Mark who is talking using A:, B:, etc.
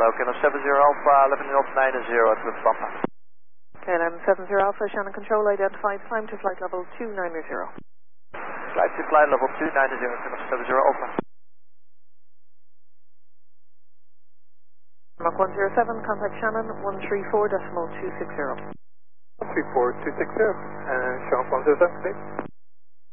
A: KLM 70 Alpha, 11 knots 90 at the Papa.
B: KLM 70 Alpha, Shannon Control identified, climb to flight level 290.
A: Climb to flight level 290, KLM 70 Alpha.
B: Mach 107, contact Shannon 134.260.
C: 134.260, and Shannon 107, please.